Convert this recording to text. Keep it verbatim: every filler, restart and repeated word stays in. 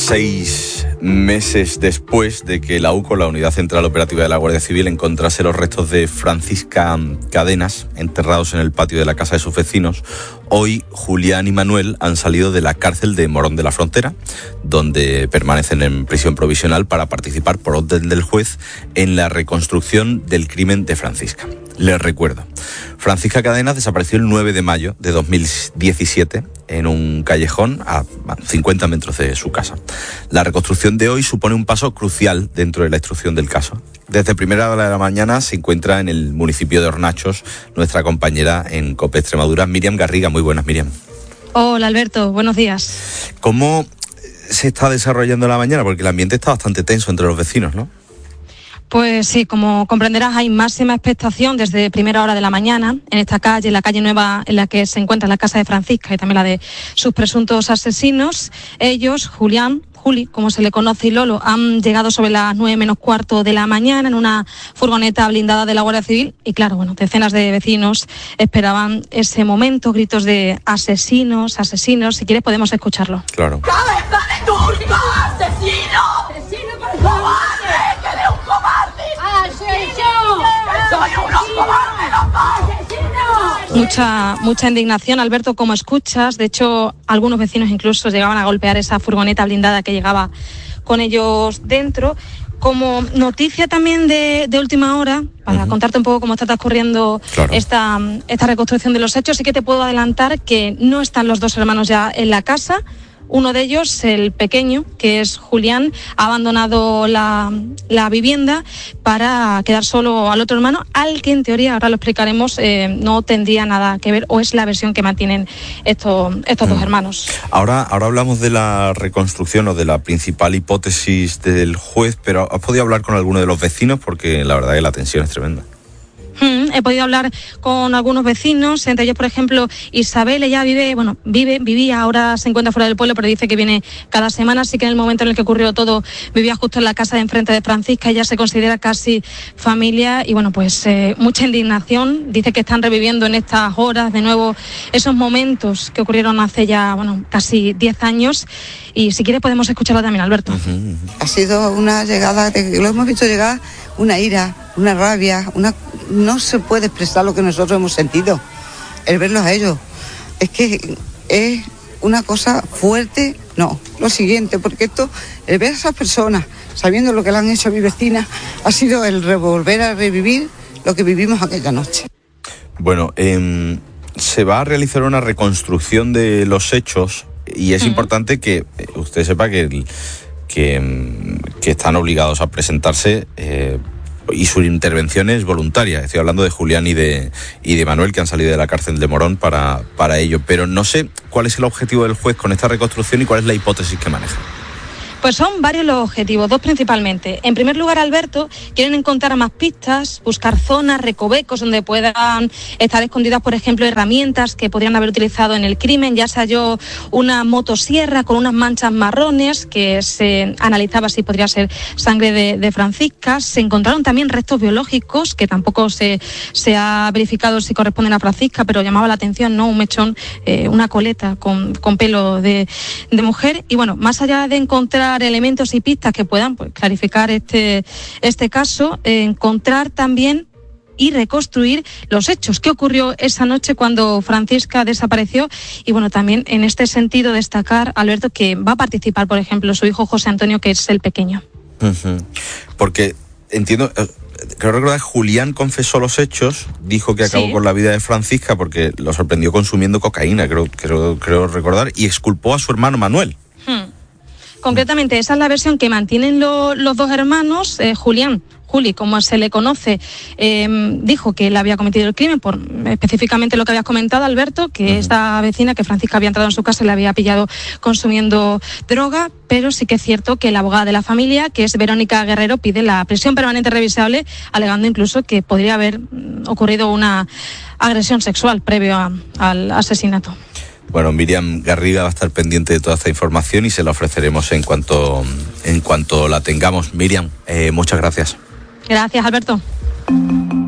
Seis meses después de que la U C O, la Unidad Central Operativa de la Guardia Civil, encontrase los restos de Francisca Cadenas enterrados en el patio de la casa de sus vecinos, hoy Julián y Manuel han salido de la cárcel de Morón de la Frontera, donde permanecen en prisión provisional para participar por orden del juez en la reconstrucción del crimen de Francisca. Les recuerdo, Francisca Cadenas desapareció el nueve de mayo de dos mil diecisiete en un callejón a cincuenta metros de su casa. La reconstrucción de hoy supone un paso crucial dentro de la instrucción del caso. Desde primera hora de la mañana se encuentra en el municipio de Hornachos nuestra compañera en COPE Extremadura, Miriam Garriga. Muy buenas, Miriam. Hola, Alberto. Buenos días. ¿Cómo se está desarrollando la mañana? Porque el ambiente está bastante tenso entre los vecinos, ¿no? Pues sí, como comprenderás, hay máxima expectación desde primera hora de la mañana en esta calle, la calle Nueva en la que se encuentra la casa de Francisca y también la de sus presuntos asesinos. Ellos, Julián, Juli, como se le conoce, y Lolo, han llegado sobre las nueve menos cuarto de la mañana en una furgoneta blindada de la Guardia Civil y claro, bueno, decenas de vecinos esperaban ese momento, gritos de asesinos, asesinos. Si quieres podemos escucharlo. Claro. ¡Cabeza de turco! ¡Asesino! ¡Asesino, por favor! ¡Soy unos cobardes los dos! Mucha, mucha indignación, Alberto, como escuchas. De hecho, algunos vecinos incluso llegaban a golpear esa furgoneta blindada que llegaba con ellos dentro. Como noticia también de, de última hora, para uh-huh. contarte un poco cómo está transcurriendo claro. esta, esta reconstrucción de los hechos, sí que te puedo adelantar que no están los dos hermanos ya en la casa. Uno de ellos, el pequeño, que es Julián, ha abandonado la, la vivienda para quedar solo al otro hermano, al que en teoría, ahora lo explicaremos, eh, no tendría nada que ver, o es la versión que mantienen estos, estos mm. dos hermanos. Ahora, ahora hablamos de la reconstrucción o de la principal hipótesis del juez, pero ¿has podido hablar con alguno de los vecinos? Porque la verdad es que la tensión es tremenda. Mm, he podido hablar con algunos vecinos, entre ellos, por ejemplo, Isabel. Ella vive, bueno, vive, vivía, ahora se encuentra fuera del pueblo, pero dice que viene cada semana. Así que en el momento en el que ocurrió todo, vivía justo en la casa de enfrente de Francisca. Ella se considera casi familia y, bueno, pues eh, mucha indignación. Dice que están reviviendo en estas horas de nuevo esos momentos que ocurrieron hace ya, bueno, casi diez años. Y si quieres podemos escucharla también, Alberto. Uh-huh. Ha sido una llegada, lo hemos visto llegar, una ira, una rabia, una... no se puede expresar lo que nosotros hemos sentido, el verlos a ellos. Es que es una cosa fuerte, no, lo siguiente, porque esto, el ver a esas personas, sabiendo lo que le han hecho a mi vecina, ha sido el volver a revivir lo que vivimos aquella noche. Bueno, eh, se va a realizar una reconstrucción de los hechos y es uh-huh. importante que usted sepa que, que, que están obligados a presentarse eh, y su intervención es voluntaria. Estoy hablando de Julián y de, y de Manuel, que han salido de la cárcel de Morón para, para ello. Pero no sé cuál es el objetivo del juez con esta reconstrucción y cuál es la hipótesis que maneja. Pues son varios los objetivos, dos principalmente. En primer lugar, Alberto, quieren encontrar más pistas, buscar zonas, recovecos donde puedan estar escondidas, por ejemplo, herramientas que podrían haber utilizado en el crimen. Ya se halló una motosierra con unas manchas marrones que se analizaba si podría ser sangre de, de Francisca. Se encontraron también restos biológicos que tampoco se, se ha verificado si corresponden a Francisca, pero llamaba la atención, ¿no? Un mechón, eh, una coleta con, con pelo de, de mujer. Y bueno, más allá de encontrar elementos y pistas que puedan pues, clarificar este, este caso, eh, encontrar también y reconstruir los hechos. ¿Qué ocurrió esa noche cuando Francisca desapareció? Y bueno, también en este sentido destacar, Alberto, que va a participar, por ejemplo, su hijo José Antonio, que es el pequeño. Uh-huh. Porque entiendo... Creo recordar que Julián confesó los hechos, dijo que acabó sí. con la vida de Francisca porque lo sorprendió consumiendo cocaína, creo, creo, creo recordar, y exculpó a su hermano Manuel. Hmm. Concretamente, esa es la versión que mantienen lo, los dos hermanos. eh, Julián, Juli, como se le conoce, eh, dijo que él había cometido el crimen por específicamente lo que habías comentado, Alberto, que uh-huh. esta vecina, que Francisca había entrado en su casa y le había pillado consumiendo droga, pero sí que es cierto que la abogada de la familia, que es Verónica Guerrero, pide la prisión permanente revisable, alegando incluso que podría haber ocurrido una agresión sexual previo a, al asesinato. Bueno, Miriam Garriga va a estar pendiente de toda esta información y se la ofreceremos en cuanto, en cuanto la tengamos. Miriam, eh, muchas gracias. Gracias, Alberto.